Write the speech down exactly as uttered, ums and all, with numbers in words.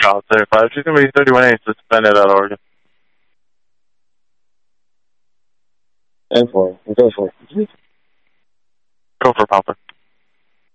Child seventy-five. She's going to be thirty-one A, suspended out of Oregon. And for Go for it. Go for Papa.